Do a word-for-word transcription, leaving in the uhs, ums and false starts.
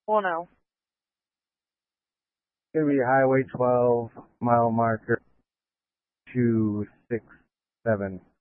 Well, no. Gonna be Highway twelve, mile marker two six seven.